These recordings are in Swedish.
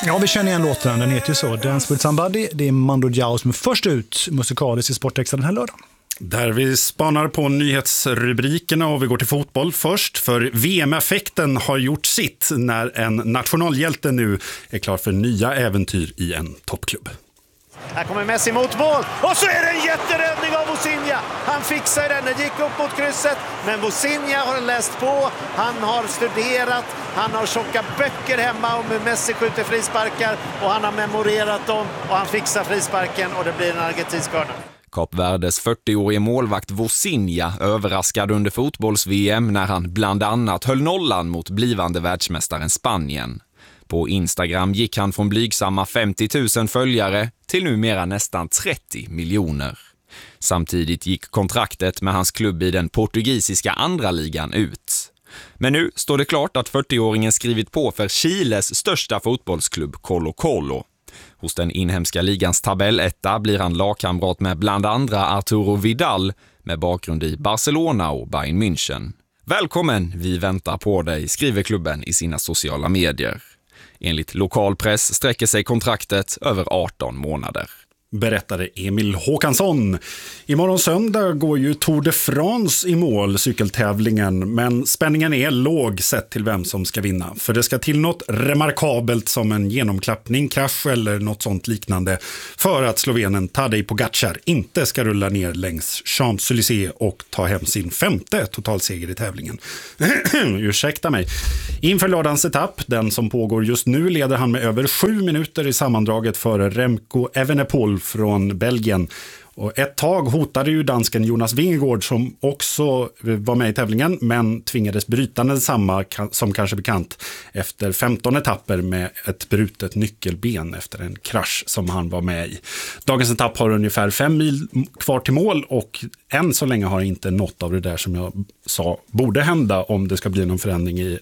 Ja, vi känner igen låten. Den heter ju så. Dance with somebody. Det är Mando Diao som är först ut musikaliskt i Sportextra den här lördagen. Där vi spanar på nyhetsrubrikerna och vi går till fotboll först. För VM-effekten har gjort sitt när en nationalhjälte nu är klar för nya äventyr i en toppklubb. Här kommer Messi mot mål och så är det en jätteräddning av Vozinha. Han fixar den, den gick upp mot krysset, men Vozinha har läst på, han har studerat, han har tjocka böcker hemma om hur Messi skjuter frisparkar och han har memorerat dem och han fixar frisparken och det blir en argentinsk hörna. Kap Verdes 40-årige målvakt Vozinha överraskade under fotbolls-VM när han bland annat höll nollan mot blivande världsmästaren Spanien. På Instagram gick han från blygsamma 50 000 följare till numera nästan 30 miljoner. Samtidigt gick kontraktet med hans klubb i den portugisiska andra ligan ut. Men nu står det klart att 40-åringen skrivit på för Chiles största fotbollsklubb Colo-Colo. Hos den inhemska ligans tabelletta blir han lagkamrat med bland andra Arturo Vidal med bakgrund i Barcelona och Bayern München. Välkommen, vi väntar på dig, skriver klubben i sina sociala medier. Enligt lokalpress sträcker sig kontraktet över 18 månader. Berättade Emil Håkansson. Imorgon söndag går ju Tour de France i mål, cykeltävlingen, men spänningen är låg sett till vem som ska vinna. För det ska till något remarkabelt som en genomklappning, krasch eller något sånt liknande för att slovenen Tadej Pogačar inte ska rulla ner längs Champs-Élysées och ta hem sin 5:e totalseger i tävlingen. Ursäkta mig. Inför lördagens etapp, den som pågår just nu, leder han med över 7 minuter i sammandraget före Remco Evenepoel från Belgien. Och ett tag hotade ju dansken Jonas Vingegaard som också var med i tävlingen men tvingades bryta densamma som kanske bekant efter 15 etapper med ett brutet nyckelben efter en krasch som han var med i. Dagens etapp har ungefär 5 mil kvar till mål och än så länge har inte något av det där som jag sa borde hända om det ska bli någon förändring i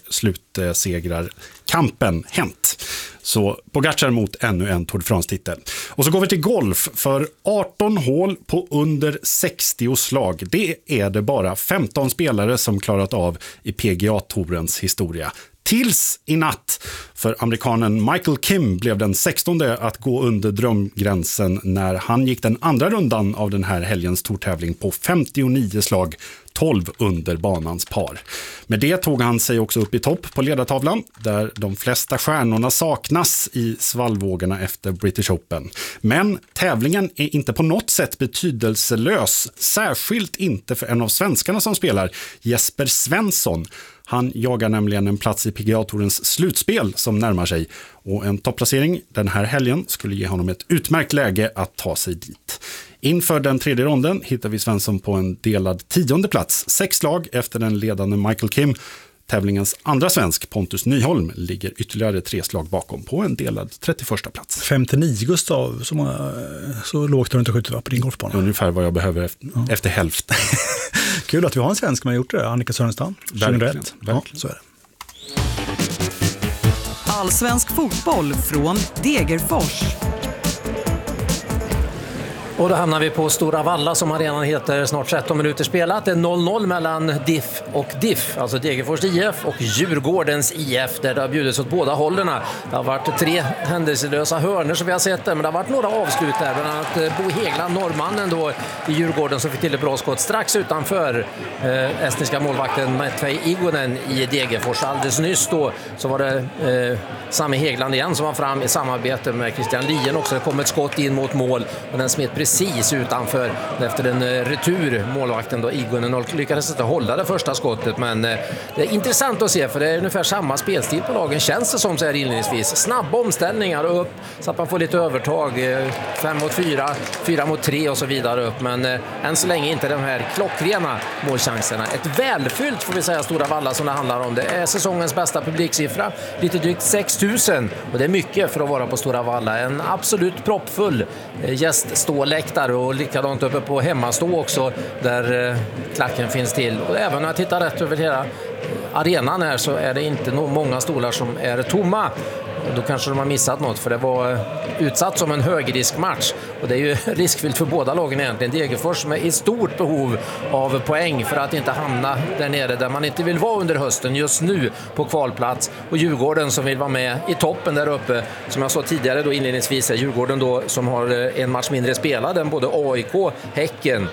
slutsegrarkampen hänt. Så Pogačar mot ännu en Tour de France-titel. Och så går vi till golf för 18 hål på under 60 slag. Det är det bara 15 spelare som klarat av i PGA-tourens historia. Tills i natt, för amerikanen Michael Kim blev den 16:e att gå under drömgränsen när han gick den andra rundan av den här helgens tourtävling på 59 slag, 12 under banans par. Med det tog han sig också upp i topp på ledartavlan där de flesta stjärnorna saknas i svallvågorna efter British Open. Men tävlingen är inte på något sätt betydelselös, särskilt inte för en av svenskarna som spelar, Jesper Svensson. Han jagar nämligen en plats i PGA-tourens slutspel som närmar sig och en topplacering den här helgen skulle ge honom ett utmärkt läge att ta sig dit. Inför den tredje ronden hittar vi Svensson på en delad 10:e plats, 6 slag efter den ledande Michael Kim. Tävlingens andra svensk, Pontus Nyholm, ligger ytterligare 3 slag bakom på en delad 31:a plats. 59, Gustav, så lågt har du inte skjutit på din golfbana. Ungefär vad jag behöver efter hälften. Kul att vi har en svensk som har gjort det, Annika Sörenstam, 2001. Ja, så är det. Allsvensk fotboll från Degerfors. Och då hamnar vi på Stora Valla som arenan heter, snart 13 minuter spelat. Det är 0-0 mellan DIF och DIF, alltså Degerfors IF och Djurgårdens IF, där det har bjudits åt båda hållerna. Det har varit 3 händelselösa hörnor som vi har sett där, men det har varit några avslut där. Bland annat Bo Hegland, norrmannen då i Djurgården, som fick till ett bra skott strax utanför estniska målvakten Matvej Igonen i Degerfors. Alldeles nyss då så var det Sami Hegland igen som var fram i samarbete med Christian Lien också. Det kom ett skott in mot mål och den smet precis utanför efter en retur. Målvakten då Igonen lyckades inte hålla det första skottet, men det är intressant att se för det är ungefär samma spelstil på lagen, känns det som så här inledningsvis. Snabba omställningar upp så att man får lite övertag, 5 mot 4, 4 mot 3 och så vidare upp, men än så länge inte de här klockrena målchanserna. Ett välfyllt, får vi säga, Stora Valla som det handlar om. Det är säsongens bästa publiksiffra, lite drygt 6 000, och det är mycket för att vara på Stora Valla. En absolut proppfull gästståläktare och likadant uppe på hemmastå också där klacken finns till. Och även när jag tittar rätt över hela arenan här så är det inte många stolar som är tomma. Då kanske de har missat något, för det var utsatt som en högriskmatch. Och det är ju riskfyllt för båda lagen egentligen. Degerfors som är i stort behov av poäng för att inte hamna där nere där man inte vill vara under hösten just nu på kvalplats. Och Djurgården som vill vara med i toppen där uppe. Som jag sa tidigare då inledningsvis är Djurgården då som har en match mindre spelad än både AIK, Häcken.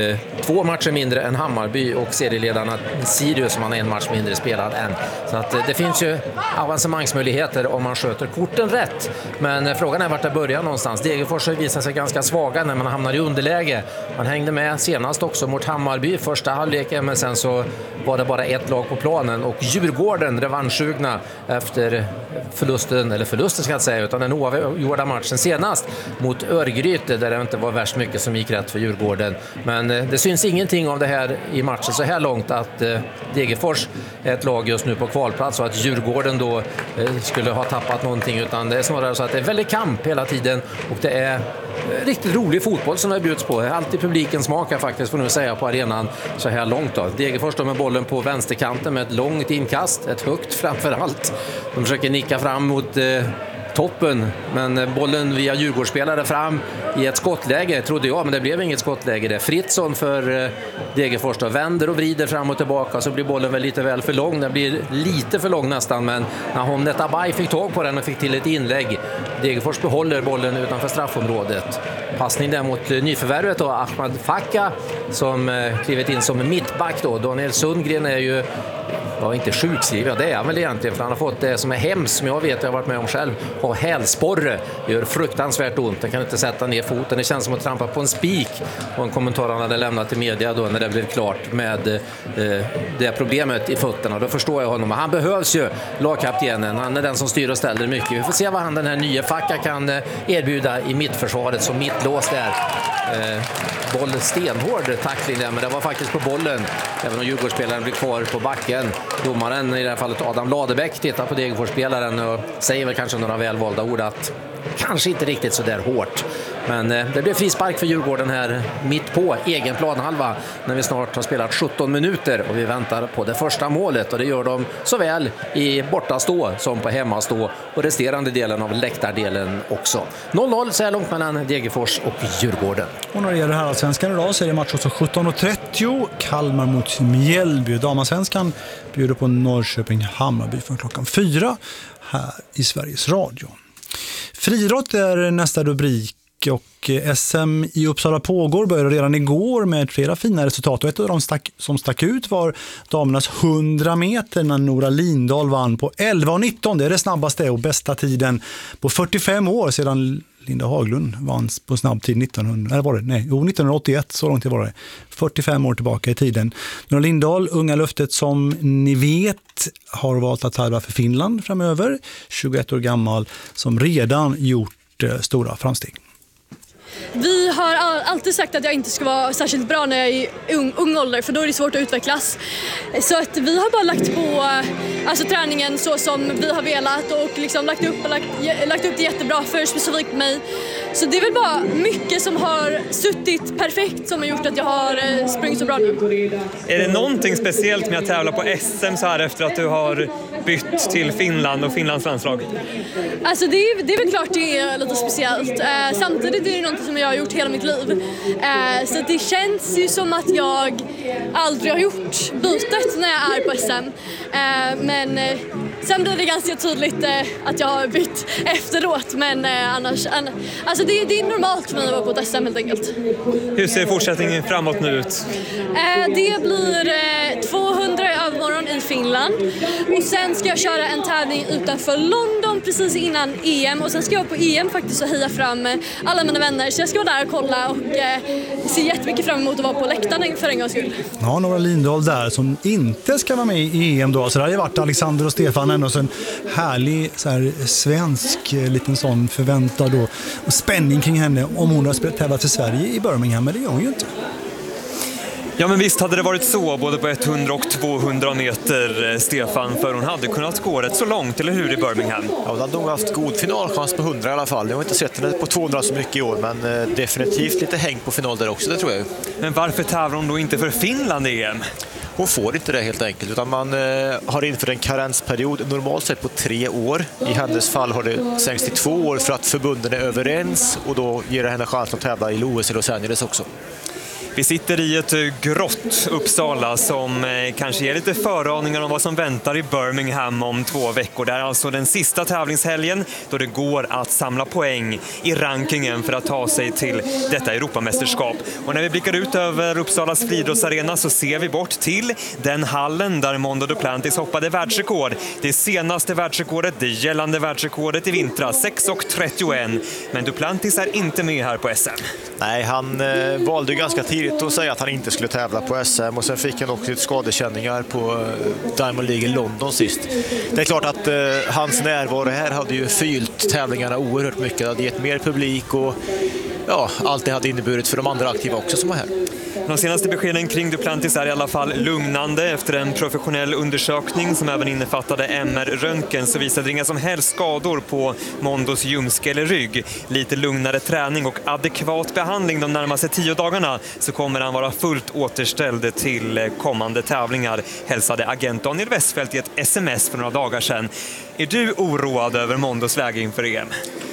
2 matcher mindre än Hammarby och serieledarna Sirius som har en match mindre spelad än. Så att det finns ju avancemangsmöjligheter om man sköter korten rätt. Men frågan är vart det börjar någonstans. Degerfors har visat sig ganska svaga när man hamnar i underläge. Man hängde med senast också mot Hammarby i första halvleken, men sen så var det bara ett lag på planen. Och Djurgården revanschsugna efter förlusten ska jag säga, utan den oavgjorda matchen senast mot Örgryte där det inte var värst mycket som gick rätt för Djurgården. Men det syns ingenting av det här i matchen så här långt att Degerfors är ett lag just nu på kvalplats och att Djurgården då skulle ha tappat någonting, utan det är snarare så att det är väldigt kamp hela tiden och det är riktigt rolig fotboll som det bjuds på. Alltid publiken smakar faktiskt, får nu säga, på arenan så här långt då. Degerfors står med bollen på vänsterkanten med ett långt inkast, ett högt framför allt. De försöker nicka fram mot toppen, men bollen via Djurgårdsspelare fram i ett skottläge, trodde jag, men det blev inget skottläge. Det är Fritzson för Degerfors då, vänder och vrider fram och tillbaka, så blir bollen väl lite väl för lång. Den blir lite för lång nästan, men Nahom Netabay fick tag på den och fick till ett inlägg. Degerfors behåller bollen utanför straffområdet. Passning där mot nyförvärvet då, Ahmad Fakka som klivit in som mittback då. Daniel Sundgren är ju inte sjukskriven, det är han väl egentligen, för han har fått det som är hemskt, som jag vet, jag har varit med om själv, ha hälsporre. Det gör fruktansvärt ont, han kan inte sätta ner foten, det känns som att trampa på en spik. Och en kommentar han hade lämnat till media då när det blev klart med det problemet i fötterna. Då förstår jag honom, han behövs ju, lagkaptenen, han är den som styr och ställer mycket. Vi får se vad han, den här nya Facka, kan erbjuda i mittförsvaret som mittlås där. Boll stenhård tackling där, men det var faktiskt på bollen, även om Djurgårdsspelaren blir kvar på backen. Domaren, i det här fallet Adam Ladebäck, tittar på Degerfors-spelaren och säger väl kanske några välvalda ord att kanske inte riktigt så där hårt. Men det blir frispark för Djurgården här mitt på egen planhalva när vi snart har spelat 17 minuter och vi väntar på det första målet, och det gör de såväl i bortastå som på hemmastå och resterande delen av läktardelen också. 0-0 så här långt mellan Degerfors och Djurgården. Och när det gäller herrallsvenskan idag så är det match också 17.30, Kalmar mot Mjällby. Damallsvenskan bjuder på Norrköping-Hammarby från klockan 4 här i Sveriges Radio. Friidrott är nästa rubrik, och SM i Uppsala pågår, började redan igår med flera fina resultat, och ett av de som stack ut var damernas 100 meter när Nora Lindahl vann på 11.19. Det är det snabbaste och bästa tiden på 45 år sedan Linda Haglund vann på snabbtid 1981, så långt det var det. 45 år tillbaka i tiden. Nora Lindahl, unga löftet som ni vet, har valt att tävla för Finland framöver. 21 år gammal, som redan gjort stora framsteg. Vi har alltid sagt att jag inte ska vara särskilt bra när jag är i ung ålder, för då är det svårt att utvecklas. Så att vi har bara lagt på träningen så som vi har velat och liksom lagt upp det jättebra för specifikt mig. Så det är väl bara mycket som har suttit perfekt som har gjort att jag har sprungit så bra nu. Är det någonting speciellt med att tävla på SM så här efter att du har bytt till Finland och Finlands landslag? Alltså det är väl klart det är lite speciellt. Samtidigt är det något som jag har gjort hela mitt liv. Så det känns ju som att jag aldrig har gjort bytet när jag är på SM. Men sen blir det ganska tydligt att jag har bytt efteråt. Men annars, alltså det är normalt för mig att vara på ett SM helt enkelt. Hur ser fortsättningen framåt nu ut? Det blir 200 övermorgon i Finland. Och sen ska jag köra en tävling utanför London precis innan EM. Och sen ska jag på EM faktiskt och heja fram alla mina vänner. Så jag ska vara där och kolla och se jättemycket fram emot att vara på läktaren för en gångs skull. Ja, Nora Lindahl där som inte ska vara med i EM då. Så det har ju varit Alexander och Stefan ändå, så en härlig så här, svensk liten sån förväntad då, och spänning kring henne om hon har tävlat för Sverige i Birmingham, men det gör hon ju inte. Ja, men visst hade det varit så både på 100 och 200 meter, Stefan, för hon hade kunnat gå rätt så långt, eller hur, i Birmingham? Ja, hon hade nog haft god finalchans på 100 i alla fall. Jag har inte sett henne på 200 så mycket i år, men definitivt lite häng på final där också, det tror jag. Men varför tävlar hon då inte för Finland i EM? hon får inte det helt enkelt, utan man har inför en karensperiod normalt sett på 3 år. I hennes fall har det sänkts till 2 år för att förbunden är överens, och då ger det henne chans att tävla i OS i Los Angeles också. Vi sitter i ett grått Uppsala som kanske ger lite föraningar om vad som väntar i Birmingham om 2 veckor. Det är alltså den sista tävlingshelgen då det går att samla poäng i rankingen för att ta sig till detta Europamästerskap. Och när vi blickar ut över Uppsalas friidrottsarena så ser vi bort till den hallen där Mondo Duplantis hoppade världsrekord. Det senaste världsrekordet, det gällande världsrekordet i vintras, 6:31. Men Duplantis är inte med här på SM. Nej, han valde ganska tidigt att säga att han inte skulle tävla på SM, och sen fick han också skadekänningar på Diamond League i London sist. Det är klart att hans närvaro här hade ju fyllt tävlingarna oerhört mycket. Det hade gett mer publik, och ja, allt det hade inneburit för de andra aktiva också som var här. De senaste beskeden kring Duplantis är i alla fall lugnande. Efter en professionell undersökning som även innefattade MR-röntgen så visade det inga som helst skador på Mondos ljumske eller rygg. Lite lugnare träning och adekvat behandling de närmaste 10 dagarna så kommer han vara fullt återställd till kommande tävlingar, hälsade agent Daniel Westfeldt i ett sms för några dagar sedan. Är du oroad över Mondos läge inför EM?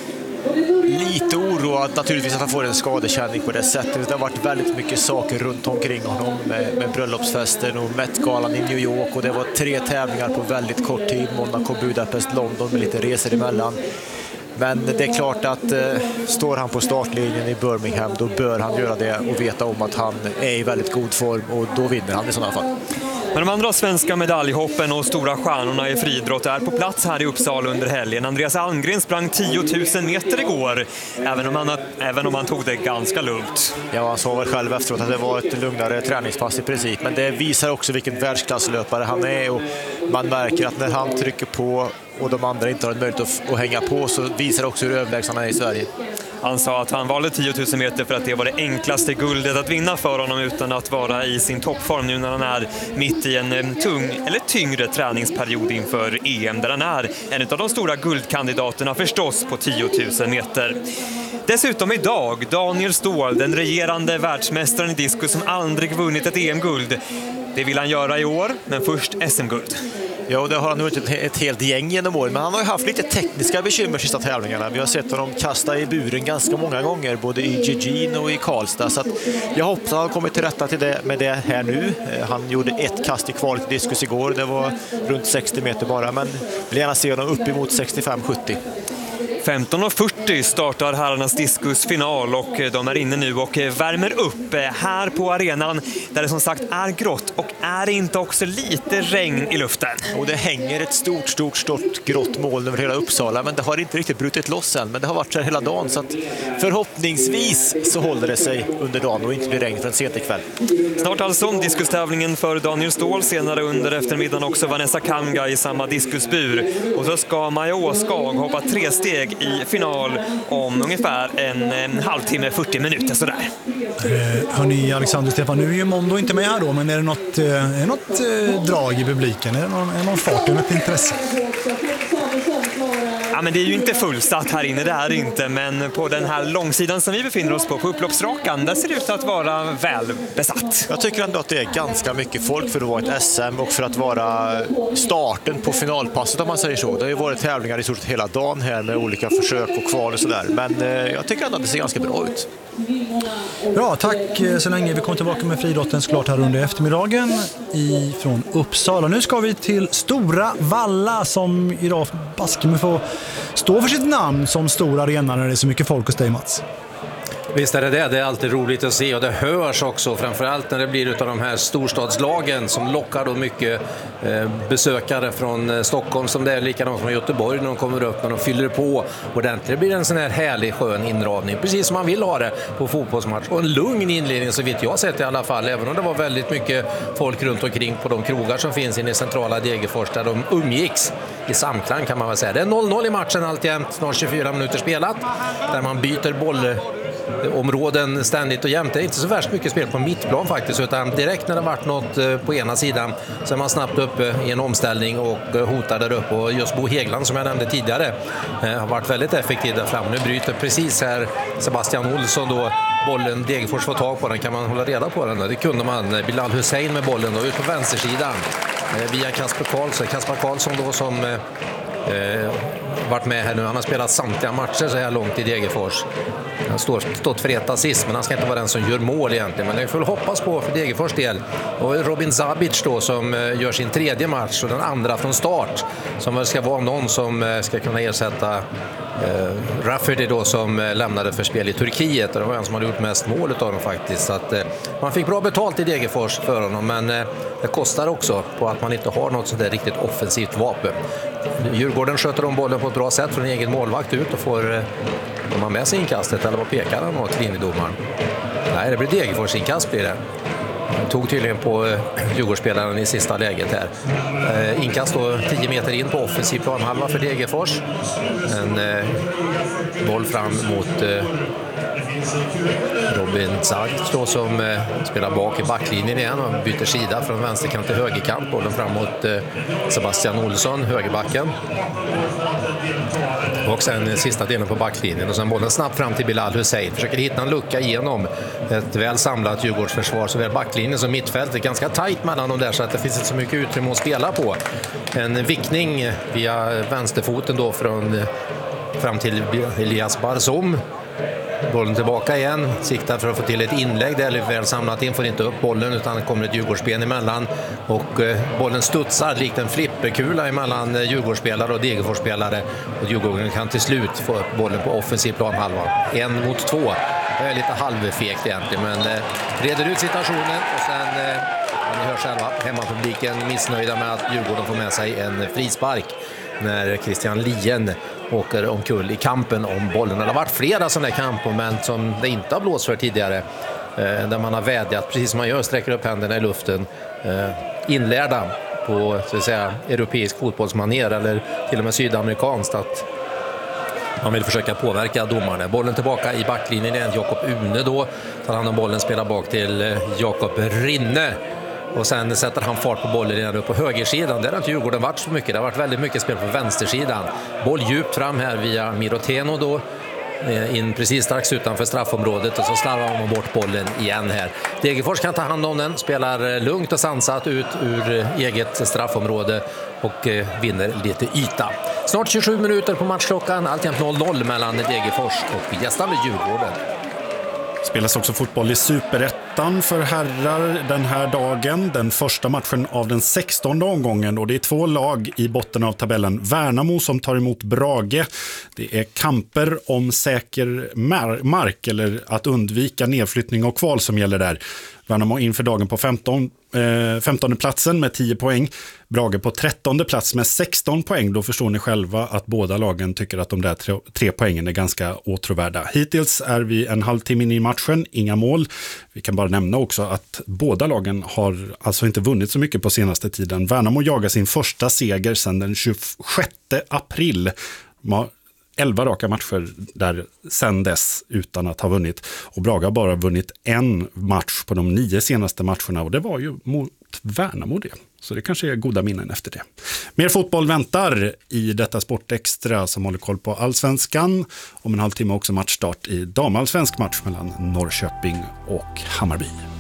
Lite oroad naturligtvis att han får en skadekänning på det sättet. Det har varit väldigt mycket saker runt omkring honom med bröllopsfesten och Met-galan i New York, och det var 3 tävlingar på väldigt kort tid. Monaco, Budapest, London med lite resor emellan. Men det är klart att står han på startlinjen i Birmingham, då bör han göra det och veta om att han är i väldigt god form, och då vinner han i sådana fall. Men de andra svenska medaljhoppen och stora stjärnorna i friidrott är på plats här i Uppsala under helgen. Andreas Almgren sprang 10 000 meter igår, även om han tog det ganska lugnt. Ja, han sa väl själv efteråt att det var ett lugnare träningspass i princip, men det visar också vilken världsklasslöpare han är, och man märker att när han trycker på och de andra inte har en möjlighet att hänga på, så visar också hur överlägsen han är i Sverige. Han sa att han valde 10 000 meter för att det var det enklaste guldet att vinna för honom utan att vara i sin toppform nu när han är mitt i en tyngre träningsperiod inför EM, där han är en av de stora guldkandidaterna förstås på 10 000 meter. Dessutom idag, Daniel Ståhl, den regerande världsmästaren i diskus som aldrig vunnit ett EM-guld. Det vill han göra i år, men först SM-guld. Ja, och det har han nu ett helt gäng genom åren, men han har ju haft lite tekniska bekymmer sista tävlingarna. Vi har sett honom kasta i buren ganska många gånger, både i Eugene och i Karlstad, så att jag hoppas att han kommer till rätta med det här nu. Han gjorde ett kast i kvalet i diskus igår, det var runt 60 meter bara, men vill gärna se honom upp emot 65-70. 15:40 startar herrarnas diskusfinal, och de är inne nu och värmer upp här på arenan där det som sagt är grått, och är inte också lite regn i luften. Och det hänger ett stort grått moln över hela Uppsala, men det har inte riktigt brutit loss än, men det har varit så hela dagen, så att förhoppningsvis så håller det sig under dagen och inte blir regn förrän sent ikväll. Snart alltså diskustävlingen för Daniel Ståhl, senare under eftermiddagen också Vanessa Kamga i samma diskusbur, och så ska Maja Åskag hoppa 3 steg i final om ungefär en halvtimme, 40 minuter sådär. Hörni, Alexander och Stefan, nu är ju Mondo inte med här då, men är det något drag i publiken? Är det någon fart, något intresse? Ja, men det är ju inte fullsatt här inne, det är det inte, men på den här långsidan som vi befinner oss på upploppsrakan, där ser det ut att vara väl besatt. Jag tycker ändå att det är ganska mycket folk för att vara ett SM och för att vara starten på finalpasset, om man säger så. Det har ju varit tävlingar i stort sett hela dagen här med olika försök och kval och sådär, men jag tycker ändå att det ser ganska bra ut. Bra, tack så länge. Vi kommer tillbaka med friidrotten såklart här under eftermiddagen från Uppsala. Nu ska vi till Stora Valla som idag baske får stå för sitt namn som stor arena när det är så mycket folk hos dig, Mats. Visst är det det. Det är alltid roligt att se, och det hörs också, framförallt när det blir utav de här storstadslagen som lockar då mycket besökare från Stockholm, som det är likadant från Göteborg när de kommer upp, när de fyller på ordentligt. Det blir en sån här härlig skön inramning, precis som man vill ha det på fotbollsmatch, och en lugn inledning så vitt jag sett i alla fall, även om det var väldigt mycket folk runt omkring på de krogar som finns inne i centrala Degerfors där de umgicks i samklang, kan man väl säga. Det är 0-0 i matchen alltjämt, snart 24 minuter spelat, där man byter områden ständigt och jämt. Det är inte så värst mycket spel på mittplan faktiskt, utan direkt när det varit något på ena sidan så är man snabbt uppe i en omställning och hotar där uppe. Och just Bo Hägglund som jag nämnde tidigare har varit väldigt effektiv där fram. Nu bryter precis här Sebastian Olsson då bollen. Degerfors får tag på den, kan man hålla reda på den? Det kunde man. Bilal Hussein med bollen då ut på vänstersidan via Kasper Karlsson. Kasper Karlsson då som varit med här nu. Han har spelat samtliga matcher så här långt i Degerfors. Han har stått för ett assist, men han ska inte vara den som gör mål egentligen. Men det får hoppas på för Degerfors del. Och Robin Zabic då som gör sin tredje match och den andra från start. Som ska vara någon som ska kunna ersätta Rafferty då som lämnade för spel i Turkiet. Och det var en som hade gjort mest mål av dem faktiskt. Så att, man fick bra betalt i Degerfors för honom, men det kostar också på att man inte har något sådär riktigt offensivt vapen. Djurgården sköter om bollen på ett bra sätt från egen målvakt ut och får man med sig inkastet, eller vad pekar han åt linjedomaren? Nej, det blir Degerfors inkast blir det. Han tog tydligen på Djurgårdsspelaren i sista läget här. Inkast då 10 meter in på offensiv planhalva för Degerfors. En boll fram mot Robin Zagic då som spelar bak i backlinjen igen och byter sida från vänsterkant till högerkant. Bollen fram mot Sebastian Olsson, högerbacken. Och sen sista delen på backlinjen och sen bollen snabbt fram till Bilal Hussein. Försöker hitta en lucka igenom ett väl samlat Djurgårdsförsvar, såväl backlinjen som mittfältet. Ganska tajt mellan dem där så att det finns inte så mycket utrymme att spela på. En vickning via vänsterfoten då fram till Elias Barzum. Bollen tillbaka igen, siktar för att få till ett inlägg där, väl samlat in, får inte upp bollen utan det kommer ett Djurgårdsben emellan och bollen studsar likt en flipperkula emellan Djurgårdsspelare och Degerforsspelare och Djurgården kan till slut få upp bollen på offensiv planhalva. 1 mot 2. Det är lite halvfegt egentligen, men reder ut situationen och sen ni hör själva, hemmapubliken missnöjda med att Djurgården får med sig en frispark när Christian Lien åker omkull i kampen om bollen. Det har varit flera sådana kampmoment som det inte har blåst för tidigare. Där man har vädjat, precis som man gör, sträcker upp händerna i luften. Inlärda på så att säga, europeisk fotbollsmanér eller till och med sydamerikanskt att man vill försöka påverka domarna. Bollen tillbaka i backlinjen igen. Jakob Une då tar han om bollen, spelar bak till Jakob Rinne. Och sen sätter han fart på bollen redan upp på högersidan. Där har inte Djurgården varit så mycket. Det har varit väldigt mycket spel på vänstersidan. Boll djupt fram här via Miroteno då. In precis strax utanför straffområdet och så slarvar man bort bollen igen här. Degerfors kan ta hand om den, spelar lugnt och sansat ut ur eget straffområde och vinner lite yta. Snart 27 minuter på matchklockan, alltjämt 0-0 mellan Degerfors och gästande Djurgården. Spelas också fotboll i Superettan för herrar den här dagen. Den första matchen av den 16:e omgången och det är 2 lag i botten av tabellen. Värnamo som tar emot Brage. Det är kamper om säker mark eller att undvika nedflyttning och kval som gäller där. Värnamo inför dagen på 15:e platsen med 10 poäng. Brage på 13:e plats med 16 poäng. Då förstår ni själva att båda lagen tycker att de där 3 poängen är ganska åtråvärda. Hittills är vi en halvtimme in i matchen, inga mål. Vi kan bara nämna också att båda lagen har alltså inte vunnit så mycket på senaste tiden. Värnamo jagar sin första seger sedan den 26 april. 11 raka matcher där sedan dess utan att ha vunnit. Och Brage har bara vunnit en match på de 9 senaste matcherna och det var ju mot Värnamo det. Så det kanske är goda minnen efter det. Mer fotboll väntar i detta Sportextra som håller koll på Allsvenskan. Om en halvtimme också matchstart i damallsvensk match mellan Norrköping och Hammarby.